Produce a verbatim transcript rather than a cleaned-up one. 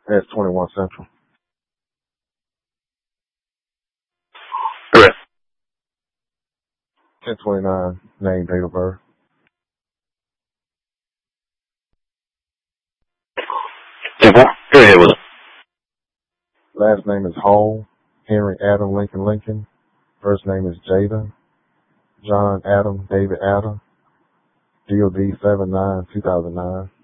S twenty-one Central. Correct. ten twenty-nine, name, date of birth. ten four. Go ahead with it. Last name is Hall, Henry Adam Lincoln Lincoln. First name is Jada, John Adam David Adam. D O D seven nine two thousand nine.